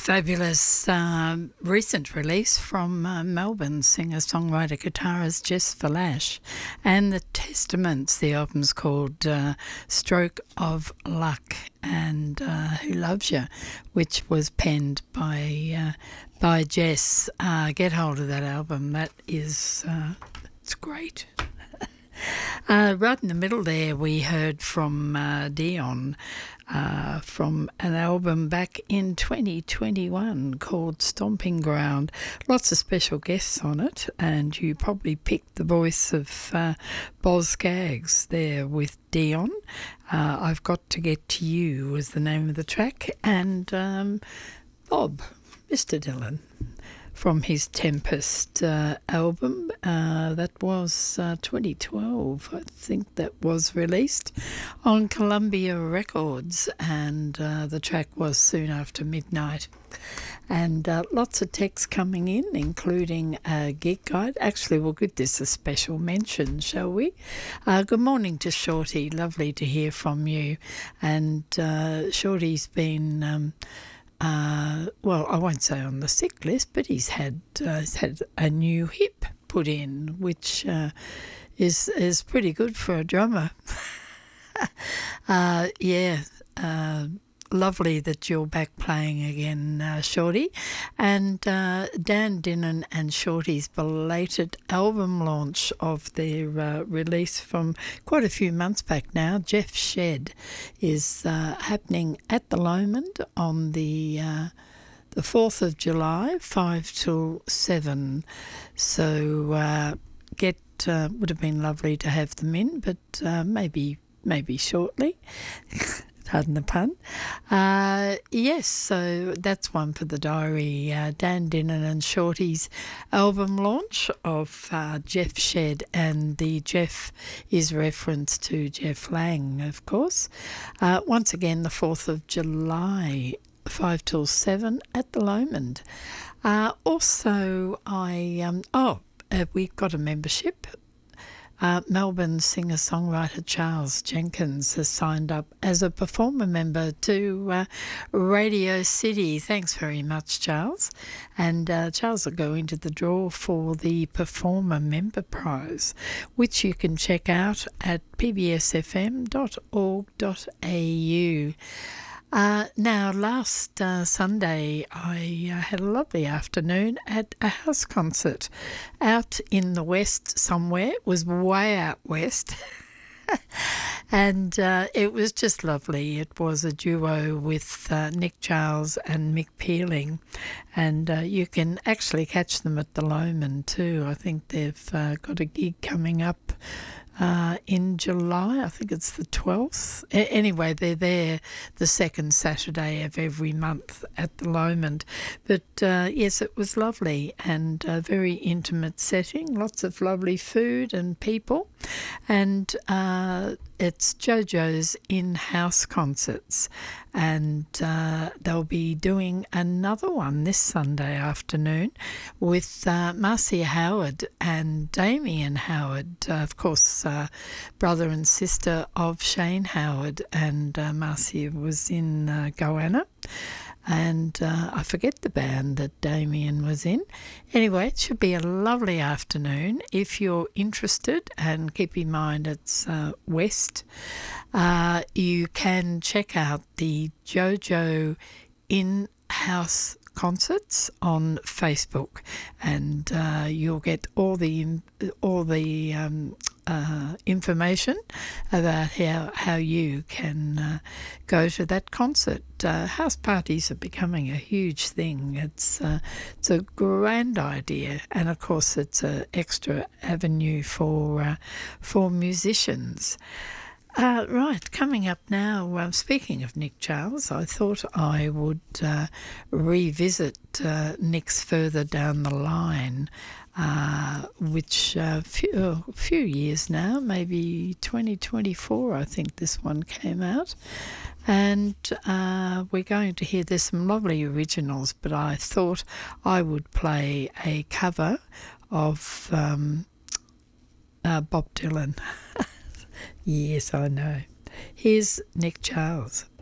Fabulous recent release from Melbourne singer-songwriter guitarist Jess Falash, and the Testaments. The album's called Stroke of Luck and Who Loves You, which was penned by Jess. Get hold of that album. That is it's great. Right in the middle there, we heard from Dion from an album back in 2021 called Stomping Ground. Lots of special guests on it, and you probably picked the voice of Boz Scaggs there with Dion. I've Got to Get to You was the name of the track, and Bob, Mr. Dylan, from his Tempest album. That was 2012, I think that was released on Columbia Records, and the track was Soon After Midnight. And lots of texts coming in, including a gig guide. Actually, we'll give this a special mention, shall we? Good morning to Shorty. Lovely to hear from you. And Shorty's been... well, I won't say on the sick list, but he's had a new hip put in, which is pretty good for a drummer. Lovely that you're back playing again, Shorty. And Dan Dinnan and Shorty's belated album launch of their release from quite a few months back now, Jeff Shed, is happening at the Lomond on the 4th of July, 5 till 7. So would have been lovely to have them in, but maybe shortly. Pardon the pun. Yes, so that's one for the diary. Dan Dinnan and Shorty's album launch of Jeff Shed, and the Jeff is reference to Jeff Lang, of course. Once again, the 4th of July, 5 till 7 at the Lomond. Also, we've got a membership. Melbourne singer-songwriter Charles Jenkins has signed up as a performer member to Radio City. Thanks very much, Charles. And Charles will go into the draw for the Performer Member Prize, which you can check out at pbsfm.org.au. Now, last Sunday, I had a lovely afternoon at a house concert out in the west somewhere. It was way out west. And it was just lovely. It was a duo with Nick Charles and Mick Peeling, and you can actually catch them at the Lomond too. I think they've got a gig coming up in July. I think it's the 12th. Anyway, they're there the second Saturday of every month at the Lomond. But yes, it was lovely, and a very intimate setting, lots of lovely food and people. And it's JoJo's in-house concerts, and they'll be doing another one this Sunday afternoon with Marcia Howard and Damien Howard, of course, brother and sister of Shane Howard, and Marcia was in Goanna. And I forget the band that Damien was in. Anyway, it should be a lovely afternoon. If you're interested, and keep in mind it's west, you can check out the JoJo in-house concerts on Facebook, and you'll get all the information about how you can go to that concert. House parties are becoming a huge thing. It's a grand idea, and of course it's an extra avenue for musicians. Right, coming up now, speaking of Nick Charles, I thought I would revisit Nick's Further Down the Line, which a few years now, maybe 2024, I think this one came out. And we're going to hear, there's some lovely originals, but I thought I would play a cover of Bob Dylan. Yes, I know. Here's Nick Charles.